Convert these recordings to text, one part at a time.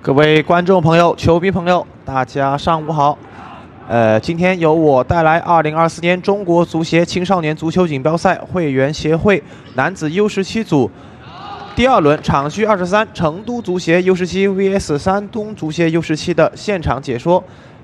各位观众朋友、球迷朋友，大家上午好。今天由我带来2024年中国足协青少年足球锦标赛会员协会男子 U17组第2轮场区23，成都足协 U17 vs 山东足协 U17的现场解说。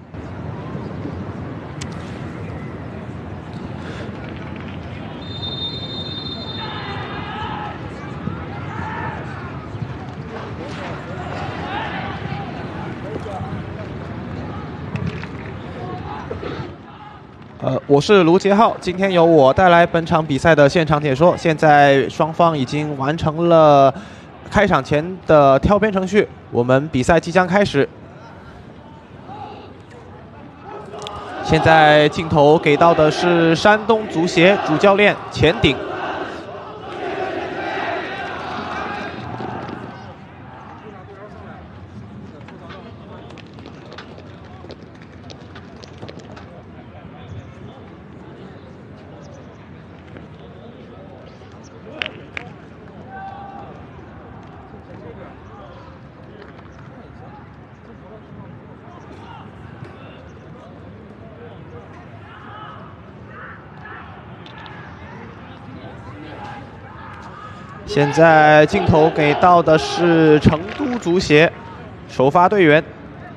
我是卢杰浩，今天由我带来本场比赛的现场解说。现在双方已经完成了开场前的挑边程序，我们比赛即将开始。现在镜头给到的是山东足协主教练钱鼎。现在镜头给到的是成都足协首发队员。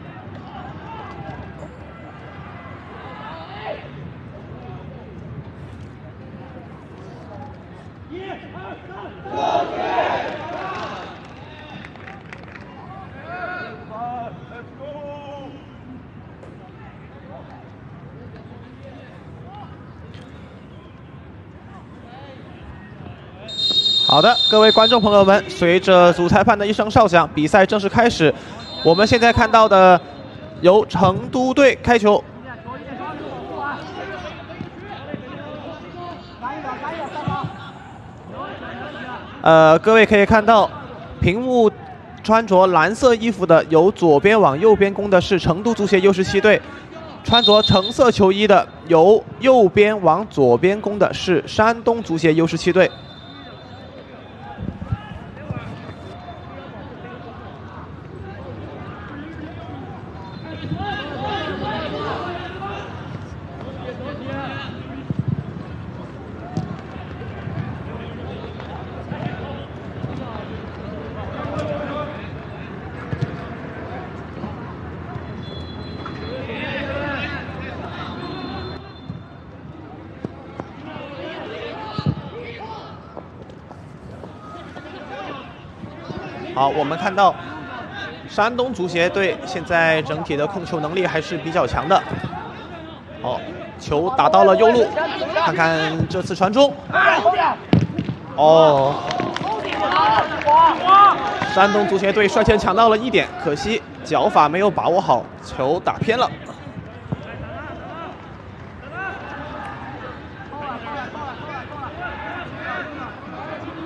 好的，各位观众朋友们，随着主裁判的一声哨响，比赛正式开始。我们现在看到的由成都队开球。各位可以看到，屏幕穿着蓝色衣服的由左边往右边攻的是成都足协 U17队，穿着橙色球衣的由右边往左边攻的是山东足协 U17队。好，我们看到山东足协队现在整体的控球能力还是比较强的。好，球打到了右路，看看这次传中。哦，山东足协队率先抢到了1点，可惜脚法没有把握好，球打偏了。